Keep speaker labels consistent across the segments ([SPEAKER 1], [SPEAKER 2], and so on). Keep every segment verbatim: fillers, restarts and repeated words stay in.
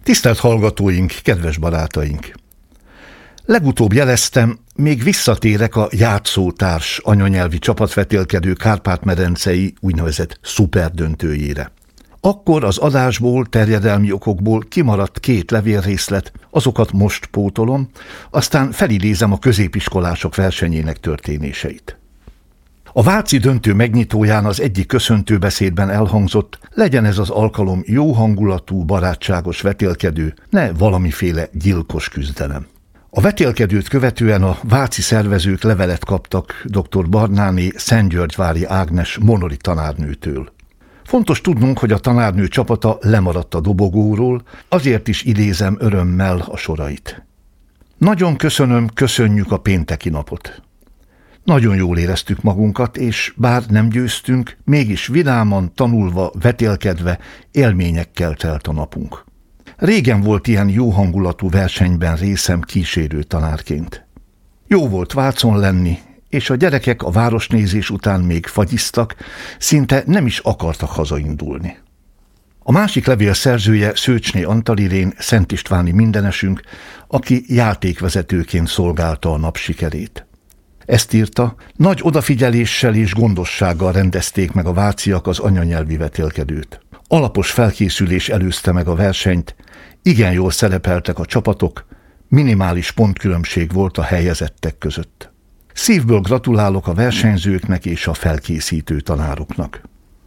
[SPEAKER 1] Tisztelt hallgatóink, kedves barátaink! Legutóbb jeleztem, még visszatérek a játszótárs anyanyelvi csapatvetélkedő Kárpát-medencei úgynevezett szuperdöntőjére. Akkor az adásból, terjedelmi okokból kimaradt két levélrészlet, azokat most pótolom, aztán felidézem a középiskolások versenyének történéseit. A váci döntő megnyitóján az egyik köszöntőbeszédben elhangzott, legyen ez az alkalom jó hangulatú, barátságos vetélkedő, ne valamiféle gyilkos küzdelem. A vetélkedőt követően a váci szervezők levelet kaptak dr. Barnáné Szentgyörgyvári Ágnes Monori tanárnőtől. Fontos tudnunk, hogy a tanárnő csapata lemaradt a dobogóról, azért is idézem örömmel a sorait. Nagyon köszönöm, köszönjük a pénteki napot. Nagyon jól éreztük magunkat, és bár nem győztünk, mégis vidáman, tanulva, vetélkedve, élményekkel telt a napunk. Régen volt ilyen jó hangulatú versenyben részem kísérő tanárként. Jó volt Vácon lenni, és a gyerekek a városnézés után még fagyiztak, szinte nem is akartak hazaindulni. A másik levél szerzője Szőcsné Antal-Irén, szentistváni mindenesünk, aki játékvezetőként szolgálta a nap sikerét. Ezt írta, nagy odafigyeléssel és gondossággal rendezték meg a váciak az anyanyelvi vetélkedőt. Alapos felkészülés előzte meg a versenyt, igen jól szerepeltek a csapatok, minimális pontkülönbség volt a helyezettek között. Szívből gratulálok a versenyzőknek és a felkészítő tanároknak.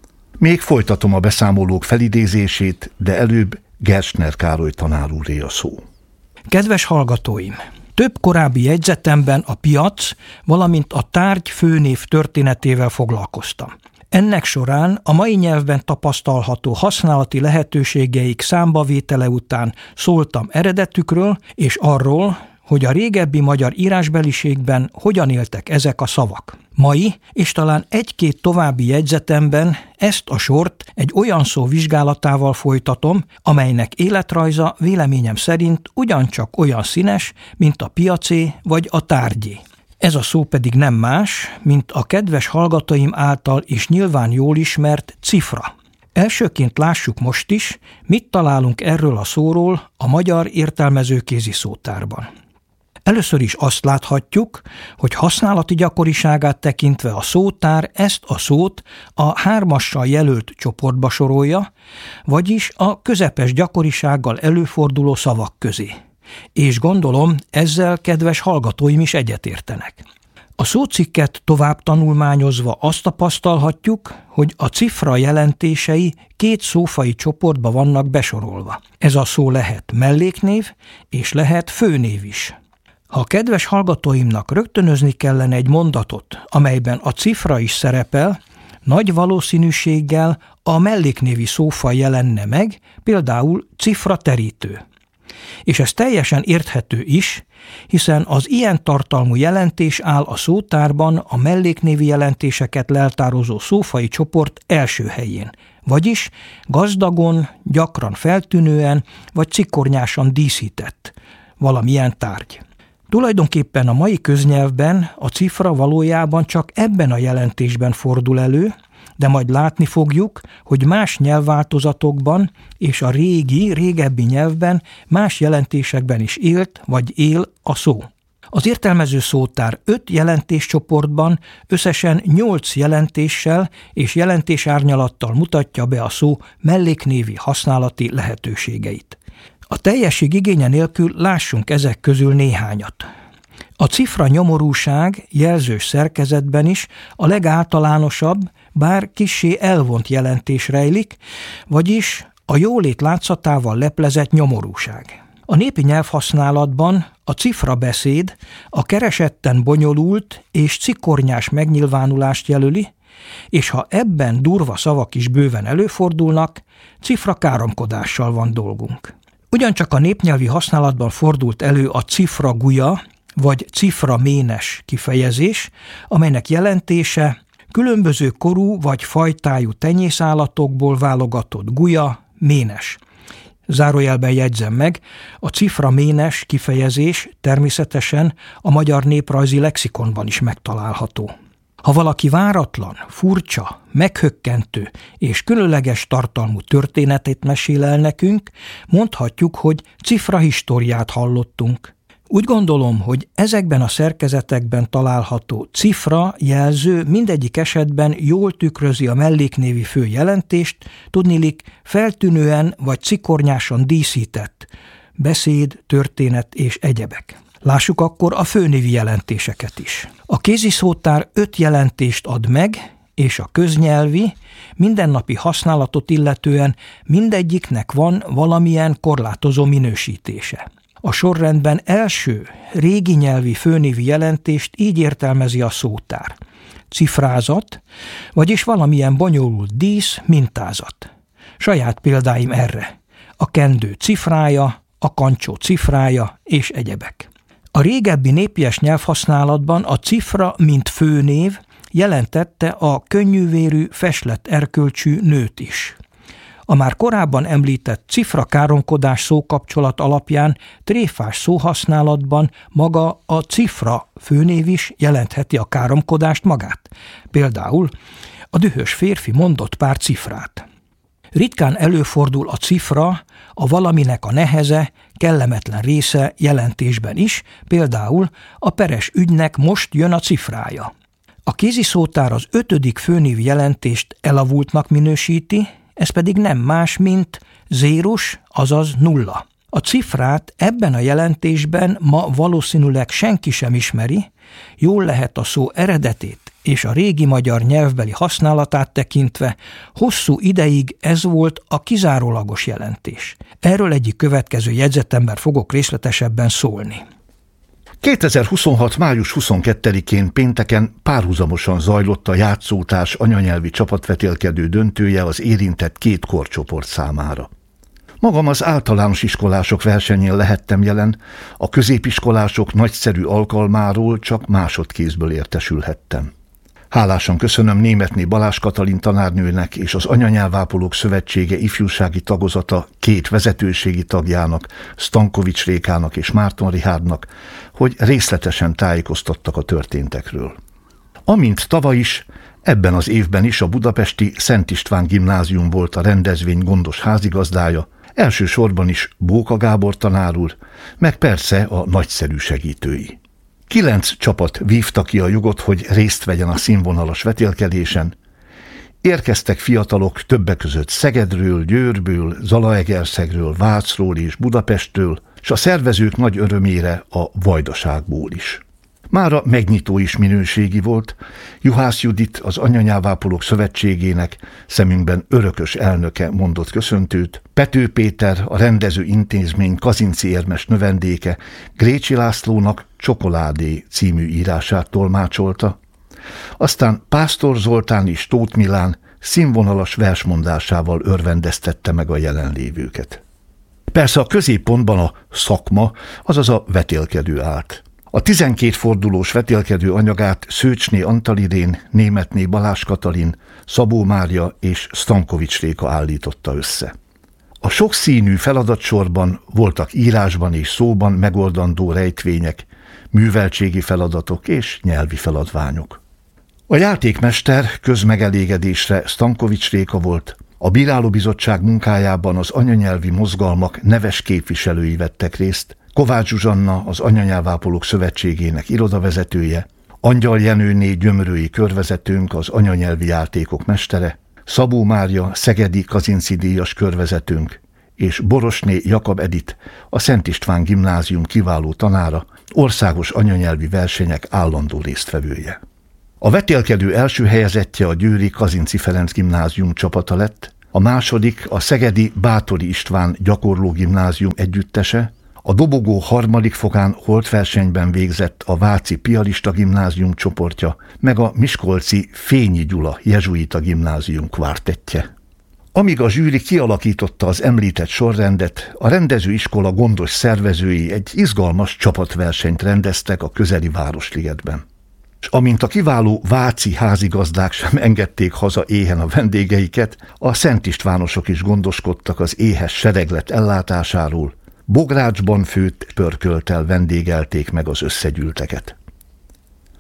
[SPEAKER 1] Még folytatom a beszámolók felidézését, de előbb Gerstner Károly tanár úré a szó.
[SPEAKER 2] Kedves hallgatóim! Több korábbi jegyzetemben a piac, valamint a tárgy főnév történetével foglalkoztam. Ennek során a mai nyelvben tapasztalható használati lehetőségeik számbavétele után szóltam eredetükről és arról, hogy a régebbi magyar írásbeliségben hogyan éltek ezek a szavak. Mai és talán egy-két további jegyzetemben ezt a sort egy olyan szó vizsgálatával folytatom, amelynek életrajza véleményem szerint ugyancsak olyan színes, mint a piacé vagy a tárgyé. Ez a szó pedig nem más, mint a kedves hallgatóim által is nyilván jól ismert cifra. Elsőként lássuk most is, mit találunk erről a szóról a magyar értelmezőkézi szótárban. Először is azt láthatjuk, hogy használati gyakoriságát tekintve a szótár ezt a szót a hármassal jelölt csoportba sorolja, vagyis a közepes gyakorisággal előforduló szavak közé. És gondolom, ezzel kedves hallgatóim is egyetértenek. A szócikket tovább tanulmányozva azt tapasztalhatjuk, hogy a cifra jelentései két szófaji csoportba vannak besorolva. Ez a szó lehet melléknév és lehet főnév is. Ha a kedves hallgatóimnak rögtönözni kellene egy mondatot, amelyben a cifra is szerepel, nagy valószínűséggel a melléknévi szófaj jelenne meg, például cifraterítő. És ez teljesen érthető is, hiszen az ilyen tartalmú jelentés áll a szótárban a melléknévi jelentéseket leltározó szófaji csoport első helyén, vagyis gazdagon, gyakran feltűnően vagy cikornyásan díszített valamilyen tárgy. Tulajdonképpen a mai köznyelvben a cifra valójában csak ebben a jelentésben fordul elő, de majd látni fogjuk, hogy más nyelvváltozatokban és a régi, régebbi nyelvben más jelentésekben is élt vagy él a szó. Az értelmező szótár öt jelentéscsoportban összesen nyolc jelentéssel és jelentésárnyalattal mutatja be a szó melléknévi használati lehetőségeit. A teljesség igénye nélkül lássunk ezek közül néhányat. A cifra nyomorúság jelzős szerkezetben is a legáltalánosabb, bár kissé elvont jelentés rejlik, vagyis a jólét látszatával leplezett nyomorúság. A népi nyelvhasználatban a cifrabeszéd a keresetten bonyolult és cikornyás megnyilvánulást jelöli, és ha ebben durva szavak is bőven előfordulnak, cifrakáromkodással van dolgunk. Ugyancsak a népnyelvi használatban fordult elő a cifraguja vagy ciframénes kifejezés, amelynek jelentése különböző korú vagy fajtájú tenyészállatokból válogatott guja, ménes. Zárójelben jegyzem meg, a ciframénes kifejezés természetesen a magyar néprajzi lexikonban is megtalálható. Ha valaki váratlan, furcsa, meghökkentő és különleges tartalmú történetét mesél el nekünk, mondhatjuk, hogy cifrahistóriát hallottunk. Úgy gondolom, hogy ezekben a szerkezetekben található cifra jelző mindegyik esetben jól tükrözi a melléknévi fő jelentést, tudniillik feltűnően vagy cikornyásan díszített beszéd, történet és egyebek. Lássuk akkor a főnévi jelentéseket is. A kéziszótár öt jelentést ad meg, és a köznyelvi, mindennapi használatot illetően mindegyiknek van valamilyen korlátozó minősítése. A sorrendben első, régi nyelvi főnévi jelentést így értelmezi a szótár. Cifrázat, vagyis valamilyen bonyolult dísz, mintázat. Saját példáim erre. A kendő cifrája, a kancsó cifrája és egyebek. A régebbi népies nyelvhasználatban a cifra, mint főnév, jelentette a könnyűvérű, feslett erkölcsű nőt is. A már korábban említett cifra-káromkodás szókapcsolat alapján tréfás szóhasználatban maga a cifra főnév is jelentheti a káromkodást magát. Például a dühös férfi mondott pár cifrát. Ritkán előfordul a cifra, a valaminek a neheze, kellemetlen része jelentésben is, például a peres ügynek most jön a cifrája. A kéziszótár az ötödik főnév jelentést elavultnak minősíti, ez pedig nem más, mint zérus, azaz nulla. A cifrát ebben a jelentésben ma valószínűleg senki sem ismeri, jól lehet a szó eredetét és a régi magyar nyelvbeli használatát tekintve, hosszú ideig ez volt a kizárólagos jelentés. Erről egyik következő jegyzetemben fogok részletesebben szólni.
[SPEAKER 1] kétezer-huszonhat. május huszonkettedikén pénteken párhuzamosan zajlott a játszótárs anyanyelvi csapatvetélkedő döntője az érintett két korcsoport számára. Magam az általános iskolások versenyén lehettem jelen, a középiskolások nagyszerű alkalmáról csak másodkézből értesülhettem. Hálásan köszönöm Németné Balázs Katalin tanárnőnek és az Anyanyelvápolók Szövetsége ifjúsági tagozata két vezetőségi tagjának, Stankovics Rékának és Márton Rihárdnak, hogy részletesen tájékoztattak a történtekről. Amint tavaly is, ebben az évben is a budapesti Szent István Gimnázium volt a rendezvény gondos házigazdája, elsősorban is Bóka Gábor tanár úr, meg persze a nagyszerű segítői. Kilenc csapat vívta ki a jogot, hogy részt vegyen a színvonalas vetélkedésen. Érkeztek fiatalok többek között Szegedről, Győrből, Zalaegerszegről, Vácról és Budapestről, és a szervezők nagy örömére a Vajdaságból is. Mára megnyitó is minőségi volt, Juhász Judit, az Anyanyelvápolók Szövetségének szemünkben örökös elnöke mondott köszöntőt, Pető Péter, a rendező intézmény kazinci érmes növendéke Grécsi Lászlónak Csokoládé című írását tolmácsolta, aztán Pásztor Zoltán és Tóth Milán színvonalas versmondásával örvendeztette meg a jelenlévőket. Persze a középpontban a szakma, azaz a vetélkedő állt. A tizenkét fordulós vetélkedő anyagát Szőcsné Antalidén, Németné Balázs Katalin, Szabó Mária és Stankovics Réka állította össze. A sokszínű feladatsorban voltak írásban és szóban megoldandó rejtvények, műveltségi feladatok és nyelvi feladványok. A játékmester közmegelégedésre Stankovics Réka volt, a bírálóbizottság munkájában az anyanyelvi mozgalmak neves képviselői vettek részt, Kovács Zsuzsanna, az Anyanyelvápolók Szövetségének irodavezetője, Angyal Jenőné gyömörői körvezetőnk, az anyanyelvi játékok mestere, Szabó Mária szegedi kazinci díjas körvezetőnk, és Borosné Jakab Edit, a Szent István Gimnázium kiváló tanára, országos anyanyelvi versenyek állandó résztvevője. A vetélkedő első helyezettje a győri Kazinczy Ferenc Gimnázium csapata lett, a második a szegedi Báthori István Gyakorló Gimnázium együttese, a dobogó harmadik fokán holtversenyben végzett a Váci Piarista Gimnázium csoportja, meg a miskolci Fényi Gyula Jezsuita Gimnázium kvártettje. Amíg a zsűri kialakította az említett sorrendet, a rendezőiskola gondos szervezői egy izgalmas csapatversenyt rendeztek a közeli Városligetben. És amint a kiváló váci házigazdák sem engedték haza éhen a vendégeiket, a Szent Istvánosok is gondoskodtak az éhes sereglet ellátásáról, bográcsban főtt pörkölttel vendégelték meg az összegyűlteket.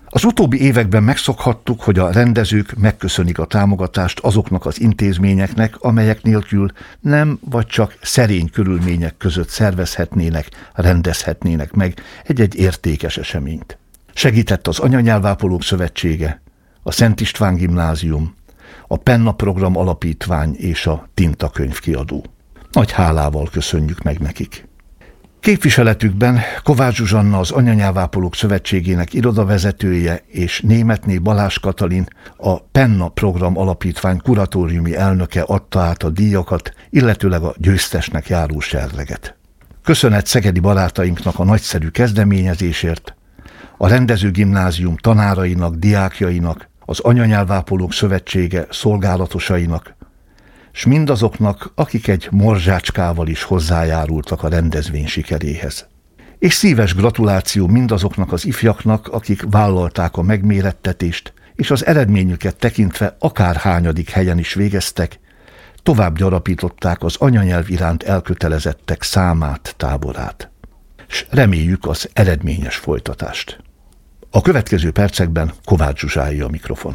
[SPEAKER 1] Az utóbbi években megszokhattuk, hogy a rendezők megköszönik a támogatást azoknak az intézményeknek, amelyek nélkül nem vagy csak szerény körülmények között szervezhetnének, rendezhetnének meg egy-egy értékes eseményt. Segített az Anyanyelvápolók Szövetsége, a Szent István Gimnázium, a Penna Program Alapítvány és a Tinta könyvkiadó. Nagy hálával köszönjük meg nekik. Képviseletükben Kovács Zsuzsanna, az Anyanyelvápolók Szövetségének irodavezetője, és Németné Balázs Katalin, a Penna Program Alapítvány kuratóriumi elnöke adta át a díjakat, illetőleg a győztesnek járó serleget. Köszönet szegedi barátainknak a nagyszerű kezdeményezésért, a rendezőgimnázium tanárainak, diákjainak, az Anyanyelvápolók Szövetsége szolgálatosainak, s mindazoknak, akik egy morzsácskával is hozzájárultak a rendezvény sikeréhez. És szíves gratuláció mindazoknak az ifjaknak, akik vállalták a megmérettetést, és az eredményüket tekintve akárhányadik helyen is végeztek, tovább gyarapították az anyanyelv iránt elkötelezettek számát, táborát. S reméljük az eredményes folytatást. A következő percekben Kovács Zsuzsáé a mikrofon.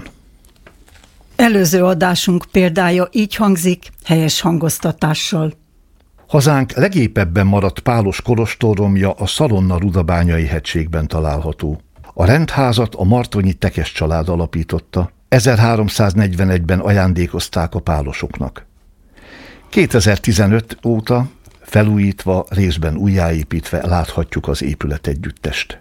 [SPEAKER 3] Előző adásunk példája így hangzik, helyes hangoztatással.
[SPEAKER 1] Hazánk legépebben maradt pálos kolostorromja a Szalonna-Rudabányai hegységben található. A rendházat a Martonyi Tekes család alapította, ezerháromszáznegyvenegyben ajándékozták a pálosoknak. kétezer-tizenöt óta felújítva, részben újjáépítve láthatjuk az épületegyüttest.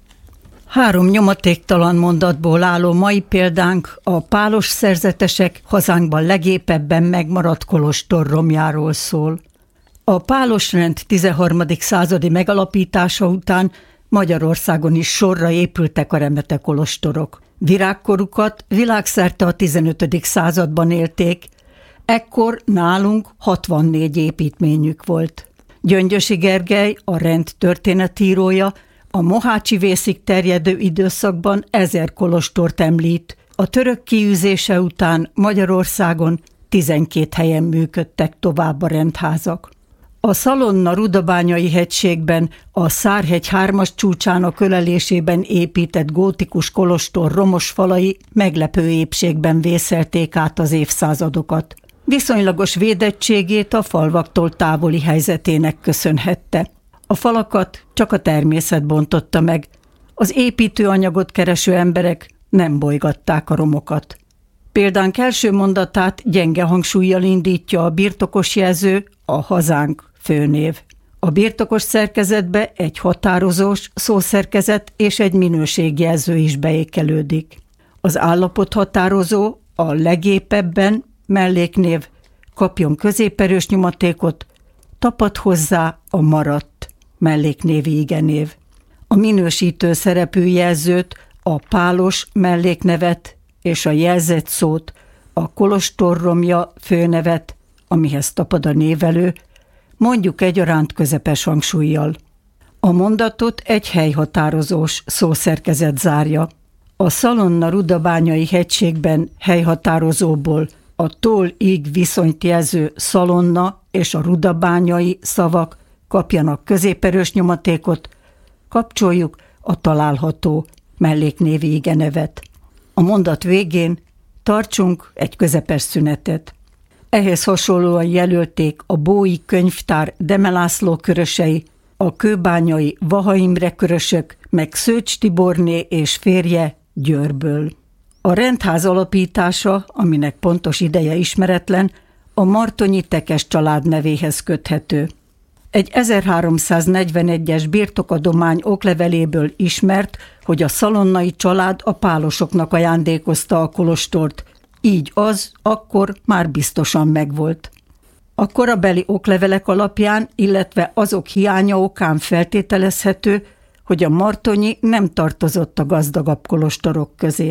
[SPEAKER 3] Három nyomatéktalan mondatból álló mai példánk a pálos szerzetesek hazánkban legépebben megmaradt kolostorromjáról szól. A pálosrend tizenharmadik századi megalapítása után Magyarországon is sorra épültek a remete kolostorok. Virágkorukat világszerte a tizenötödik században élték, ekkor nálunk hatvannégy építményük volt. Gyöngyösi Gergely, a rend történetírója, a Mohácsi vészig terjedő időszakban ezer kolostort említ. A török kiűzése után Magyarországon tizenkét helyen működtek tovább a rendházak. A Szalonna-Rudabányai hegységben a Szárhegy hármas csúcsának ölelésében épített gótikus kolostor romos falai meglepő épségben vészelték át az évszázadokat. Viszonylagos védettségét a falvaktól távoli helyzetének köszönhette. A falakat csak a természet bontotta meg, az építőanyagot kereső emberek nem bolygatták a romokat. Példánk első mondatát gyenge hangsúllyal indítja a birtokos jelző, a hazánk főnév. A birtokos szerkezetbe egy határozós szószerkezet és egy minőségjelző is beékelődik. Az állapothatározó a legépebben melléknév kapjon középerős nyomatékot, tapad hozzá a maradt melléknévi igenév. A minősítő szerepű jelzőt, a pálos melléknevet és a jelzett szót, a kolostorromja főnevet, amihez tapad a névelő, mondjuk egyaránt közepes hangsúllyal. A mondatot egy helyhatározós szószerkezet zárja. A Szalonna-Rudabányai hegységben helyhatározóból a tól-ig viszonyt jelző Szalonna és a rudabányai szavak kapjanak középerős nyomatékot, kapcsoljuk a található melléknévi igenevet. A mondat végén tartsunk egy közepes szünetet. Ehhez hasonlóan jelölték a Bói könyvtár Deme László körösei, a kőbányai Vaha Imre körösök, meg Szőcs Tiborné és férje Győrből. A rendház alapítása, aminek pontos ideje ismeretlen, a Martonyi Tekes család nevéhez köthető. Egy ezerháromszáznegyvenegyes birtokadomány okleveléből ismert, hogy a szalonnai család a pálosoknak ajándékozta a kolostort, így az akkor már biztosan megvolt. A korabeli oklevelek alapján, illetve azok hiánya okán feltételezhető, hogy a Martonyi nem tartozott a gazdagabb kolostorok közé.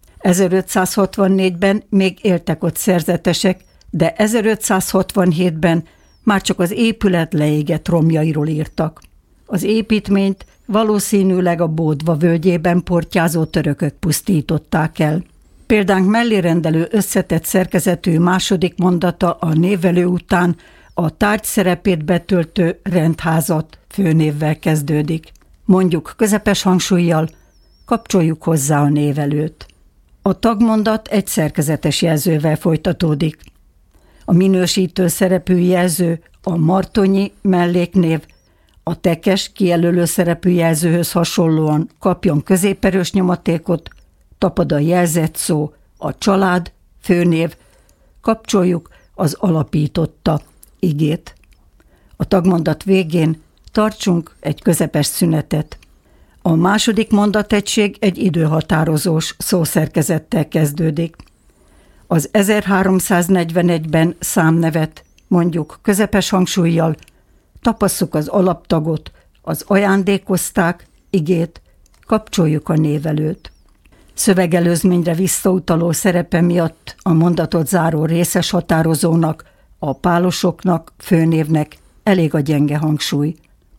[SPEAKER 3] ezerötszázhatvannégyben még éltek ott szerzetesek, de ezerötszázhatvanhétben már csak az épület leégett romjairól írtak. Az építményt valószínűleg a Bódva völgyében portyázó törökök pusztították el. Példánk mellérendelő összetett szerkezetű második mondata a névelő után a tárgy szerepét betöltő rendházat főnévvel kezdődik. Mondjuk közepes hangsúllyal, kapcsoljuk hozzá a névelőt. A tagmondat egy szerkezetes jelzővel folytatódik. A minősítő szerepű jelző a martonyi melléknév, a tekes kijelölő szerepű jelzőhöz hasonlóan kapjon középerős nyomatékot, tapad a jelzett szó, a család, főnév, kapcsoljuk az alapította igét. A tagmondat végén tartsunk egy közepes szünetet. A második mondategység egy időhatározós szószerkezettel kezdődik. Az ezerháromszáznegyvenegyben számnevet, mondjuk közepes hangsúllyal, tapasszuk az alaptagot, az ajándékozták igét, kapcsoljuk a névelőt. Szövegelőzményre visszautaló szerepe miatt a mondatot záró részes határozónak, a pálosoknak, főnévnek elég a gyenge hangsúly.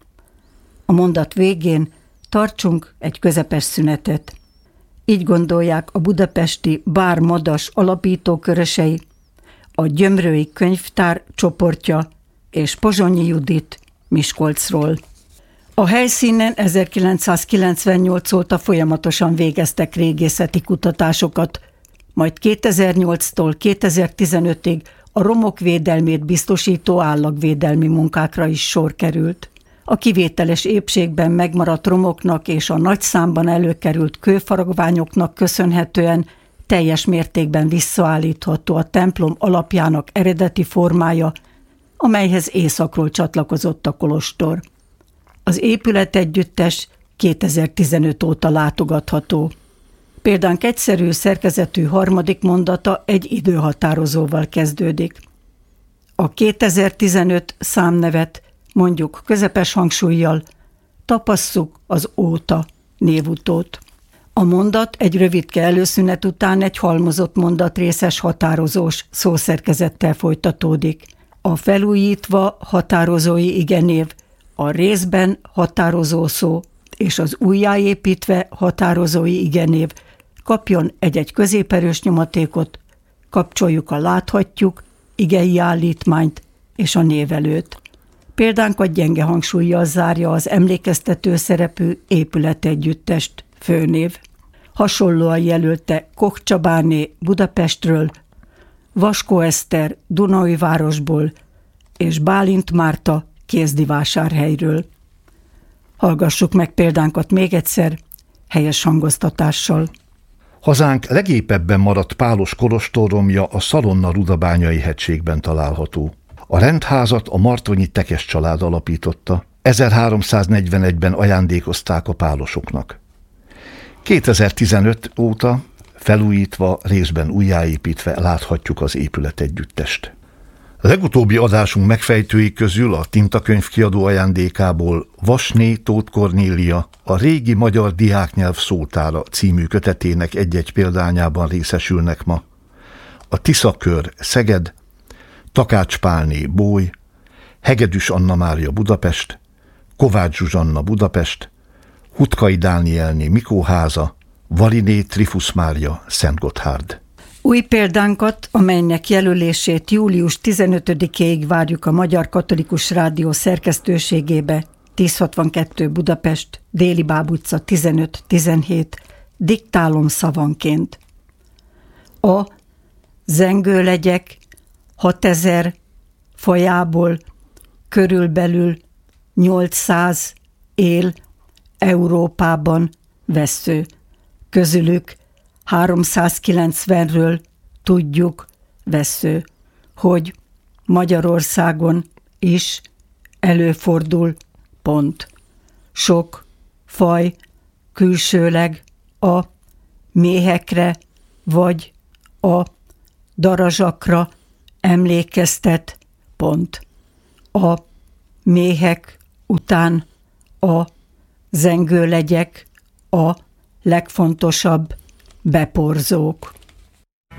[SPEAKER 3] A mondat végén tartsunk egy közepes szünetet. Így gondolják a budapesti Bár-Madas alapítókörösei, a Gyömrői Könyvtár csoportja és Pozsonyi Judit Miskolcról. A helyszínen ezerkilencszázkilencvennyolc óta folyamatosan végeztek régészeti kutatásokat, majd kétezer-nyolctól kétezer-tizenötig a romok védelmét biztosító állagvédelmi munkákra is sor került. A kivételes épségben megmaradt romoknak és a nagy számban előkerült kőfaragványoknak köszönhetően teljes mértékben visszaállítható a templom alapjának eredeti formája, amelyhez északról csatlakozott a kolostor. Az épületegyüttes kétezer-tizenöt óta látogatható. Példánk egyszerű szerkezetű harmadik mondata egy időhatározóval kezdődik. A kétezer-tizenöt számnevet, mondjuk közepes hangsúllyal, tapasszuk az óta névutót. A mondat egy rövidke előszünet után egy halmozott mondatrészes határozós szószerkezettel folytatódik. A felújítva határozói igenév, a részben határozó szó és az újjáépítve határozói igenév kapjon egy-egy középerős nyomatékot, kapcsoljuk a láthatjuk, igei állítmányt és a névelőt. Példánkat gyenge hangsúllyal zárja az emlékeztető szerepű épületegyüttest főnév. Hasonlóan jelölte Koch Csabáné Budapestről, Vaskó Eszter Dunaújvárosból és Bálint Márta Kézdivásárhelyről. Hallgassuk meg példánkat még egyszer, helyes hangoztatással.
[SPEAKER 1] Hazánk legépebben maradt pálos kolostorromja a Szalonna-Rudabányai hegységben található. A rendházat a martonyi Tekes család alapította, ezerháromszáznegyvenegyben ajándékozták a pálosoknak. kétezer-tizenöt óta felújítva, részben újjáépítve láthatjuk az épületegyüttest. A legutóbbi adásunk megfejtői közül a Tintakönyv kiadó ajándékából Vasné Tóth Kornélia a Régi magyar diáknyelv szótára című kötetének egy-egy példányában részesülnek ma. A Tiszakör Szeged, Takács Pálné Bój, Hegedűs Anna Mária Budapest, Kovács Zsuzsanna Budapest, Hutkai Dánielné Mikóháza, Variné Trifusz Mária Szentgotthárd.
[SPEAKER 3] Új példánkat, amelynek jelölését július tizenötödikéig várjuk a Magyar Katolikus Rádió szerkesztőségébe, tízszázhatvankettő Budapest, Déli Báb utca tizenöt tizenhét, diktálom szavanként. A zengőlegyek hatezer fajából körülbelül nyolcszáz él Európában vessző. Közülük háromszázkilencvenről tudjuk vessző, hogy Magyarországon is előfordul pont. Sok faj külsőleg a méhekre vagy a darazsakra emlékeztet pont. A méhek után a zengőlegyek a legfontosabb beporzók.